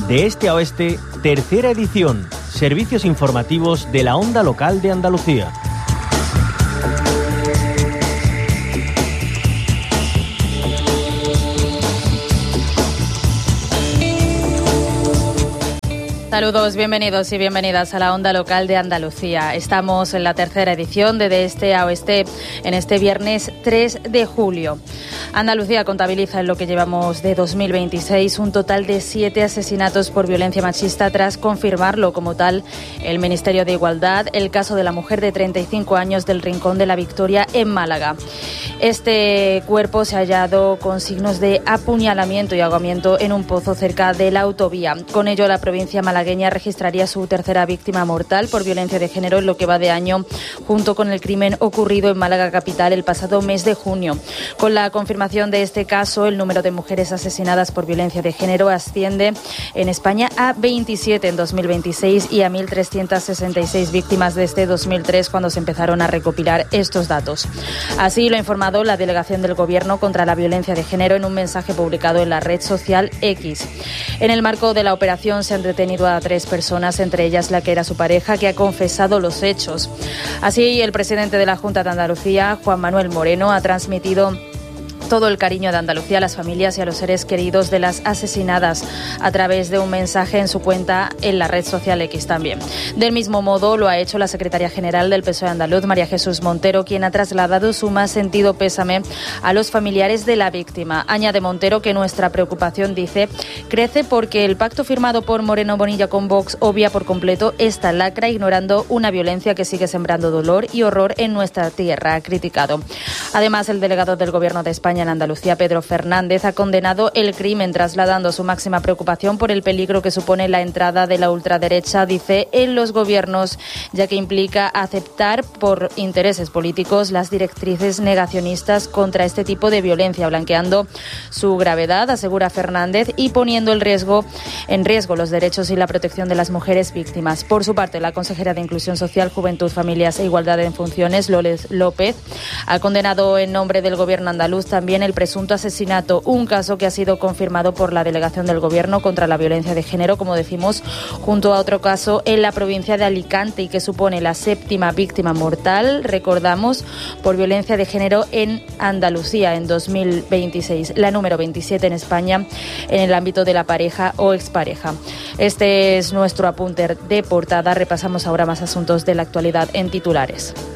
De este a oeste, tercera edición. Servicios informativos de la Onda Local de Andalucía. Saludos, bienvenidos y bienvenidas a la Onda Local de Andalucía. Estamos en la tercera edición de este a oeste en este viernes 3 de julio. Andalucía contabiliza en lo que llevamos de 2026 un total de 7 asesinatos por violencia machista tras confirmarlo como tal el Ministerio de Igualdad, el caso de la mujer de 35 años del Rincón de la Victoria en Málaga. Este cuerpo se ha hallado con signos de apuñalamiento y ahogamiento en un pozo cerca de la autovía. Con ello, la provincia malagueña registraría su tercera víctima mortal por violencia de género en lo que va de año, junto con el crimen ocurrido en Málaga capital el pasado mes de junio. Con la confirmación de este caso, el número de mujeres asesinadas por violencia de género asciende en España a 27 en 2026 y a 1.366 víctimas desde 2003, cuando se empezaron a recopilar estos datos. Así lo ha informado la Delegación del Gobierno contra la Violencia de Género en un mensaje publicado en la red social X. En el marco de la operación se han detenido a 3 personas, entre ellas la que era su pareja, que ha confesado los hechos. Así, el presidente de la Junta de Andalucía, Juan Manuel Moreno, ha transmitido todo el cariño de Andalucía a las familias y a los seres queridos de las asesinadas a través de un mensaje en su cuenta en la red social X también. Del mismo modo lo ha hecho la secretaria general del PSOE andaluz, María Jesús Montero, quien ha trasladado su más sentido pésame a los familiares de la víctima. Añade Montero que nuestra preocupación, dice, crece porque el pacto firmado por Moreno Bonilla con Vox obvia por completo esta lacra, ignorando una violencia que sigue sembrando dolor y horror en nuestra tierra, ha criticado. Además, el delegado del Gobierno de España en Andalucía, Pedro Fernández, ha condenado el crimen, trasladando su máxima preocupación por el peligro que supone la entrada de la ultraderecha, dice, en los gobiernos, ya que implica aceptar por intereses políticos las directrices negacionistas contra este tipo de violencia, blanqueando su gravedad, asegura Fernández, y poniendo en riesgo los derechos y la protección de las mujeres víctimas. Por su parte, la consejera de Inclusión Social, Juventud, Familias e Igualdad en Funciones, Loles López, ha condenado en nombre del Gobierno andaluz también el presunto asesinato, un caso que ha sido confirmado por la Delegación del Gobierno contra la Violencia de Género, como decimos, junto a otro caso en la provincia de Alicante, y que supone la 7ª víctima mortal, recordamos, por violencia de género en Andalucía en 2026, la número 27 en España en el ámbito de la pareja o expareja. Este es nuestro apunte de portada. Repasamos ahora más asuntos de la actualidad en titulares.